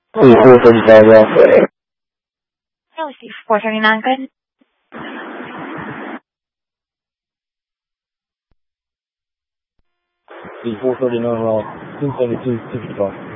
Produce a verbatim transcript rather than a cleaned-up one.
E four thirty-five off. No, C four thirty-nine, good. E four thirty-nine off. two seventy-two, sixty-five.